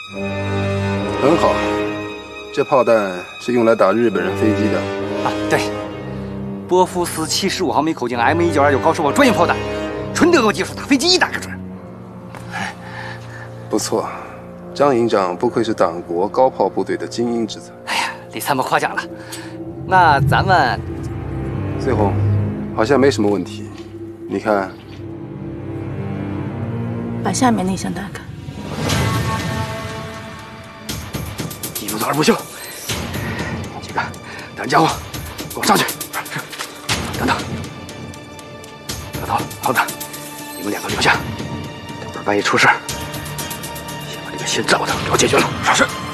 很好，这炮弹是用来打日本人飞机的。 啊，对，波夫斯75毫米口径 M1929高射炮专用炮弹，纯德国技术，打飞机一打个准。 不错，张营长不愧是党国高炮部队的精英之才。 哎呀，李参谋夸奖了。那咱们， 最后好像没什么问题。你看， 把下面那箱打开。 一不做二不休，你几个带着家伙跟我上去。等等，老头、胖子，你们两个留下，等会儿万一出事，先把这个先罩着，给我解决了。 是。